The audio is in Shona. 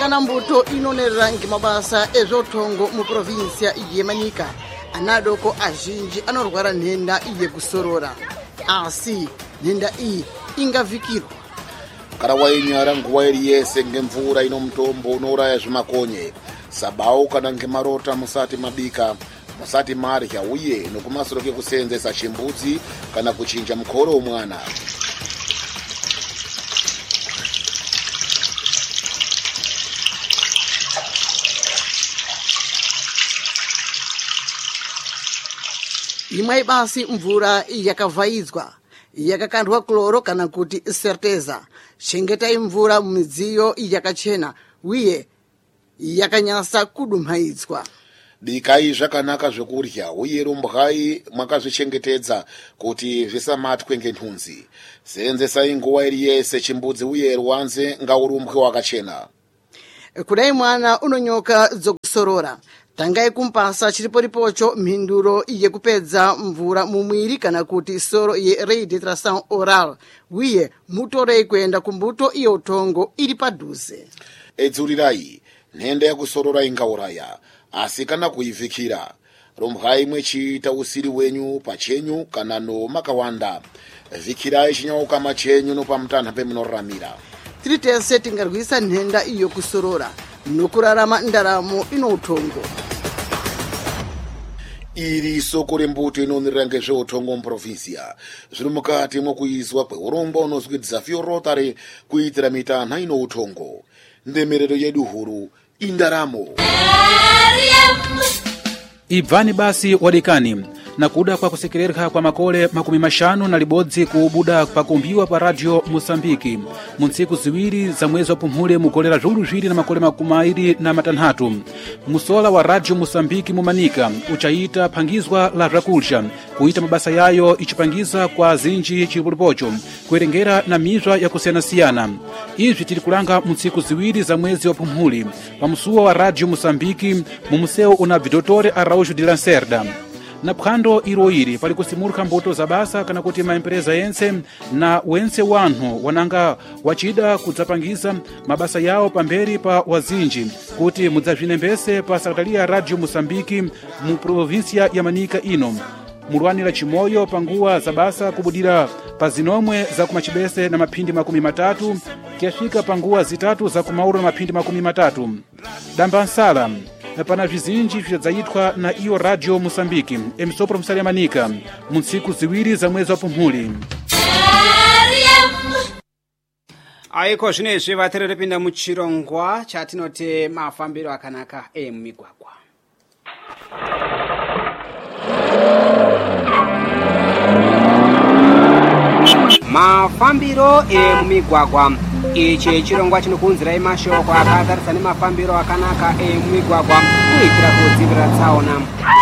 atosikana mbuto inonerera ngimabasa ezvotongo muprovinsia yeManika anadoko azhinji anorwara nhenda yekusorora asi nhenda iyi ingavhikirwa kana wainyara nguva iri yese ngemvura ino mutombo unouraya zvimakonye sabau kana ngemarota musati mabika musati marya uye nokumasoro kekuseenzesa chimbudzi kana kuchinja mukoro womwana. imwe basi mvura yakavhaidzwa yakakandwa kloro kana kuti serteza. Chengetai mvura mumidziyo yakachena uye yakanyasa kudumhaidzwa. Bikai zvakanaka zvekurya uye rumbwai mwakazvichengetedza kuti zvisamatwe ngenhunzi. Seenzesai nguva iri yese chimbudzi uye rwanze ngaurumbwe wakachena. Kudai mwana unonyoka dzokusorora tangai kumpasa chiriporipocho mhinduro yekupedza mvura mumwiri kana kuti soro yerehydratation oral uye mutorei kuenda kumbuto iyo utongo iri padhuze. Edzurirai nhenda yakusorora ingauraya asi kana kuivhikira rumbwai mwechiita usiri wenyu pachenyu kana nomakawanda. Vhikirai chinyaukama chenyu nopamutanha pemunoramira. Tiri tese tingarwisa nhenda iyo kusorora nokurarama ndaramo ino utongo. Iri soko rembuto inonerera ngezveutongo muprovinsia zviri mukati mokuizwa kweurongwa unozwi Desafio Rotary kuitira mitanha ino utongo. Ndemerero yedu huru indaramo. Ibvani basi wadikani na kuda kwa kusekerereka kwa makole 50 kuubuda pakumbiwa pa radio Mosambiki munsiku ziwiri za mwezi wa Pumhule mugolera zhulu zhiri na makole 23 musola wa radio Mosambiki mumanika uchaita pangizwa la rakulsha kuita mabasa yayo ichipangiza kwa zinji chipulipocho kuerengera na mizwa ya kusiana-siana. Izvi tiri kulanga munsiku ziwiri za mwezi wa Pumhule pamusuwa wa radio Mosambiki mumuseo una Vidotore Araújo de Lacerda. Na phwando iroiri pali kusimuluka mbuto za basa kana kuti maempreza yense na wense wanhu wananga wachida kudzapangiza mabasa yawo pamberi pa wazinji kuti mudzazvinembese pa sakatalia radio Mosambiki mu provinsia ya Manika ino. Mulwanira chimoyo panguwa za basa kubudira pa zinomwe za kumachibese na maphindi 30 kiafika panguwa zitatu za kumauro na maphindi 30. Damba nsala pana vizinji vyadzayitwa na iyo radio Mosambiki emisopro msali ya Manika munsiku ziwiri za mwezi wa Pumhuli. Aiko zvinezvi vateereri pinda muchirongwa chatinote mafambiro akanaka emumigwagwa. Mafambiro emumigwagwa. Ichi chirongwa chinokunzirai mashoko akatarisana nemafambiro akanaka emumigwagwa kuitira kudzivirira tsaona.